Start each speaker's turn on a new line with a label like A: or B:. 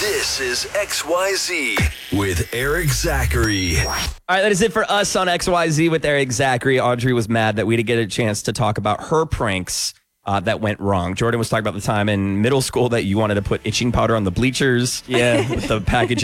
A: This is XYZ with Eric Zachary.
B: All right, that is it for us on XYZ with Eric Zachary. Audrey was mad that we didn't get a chance to talk about her pranks that went wrong. Jordan was talking about the time in middle school that you wanted to put itching powder on the bleachers. Yeah, with the package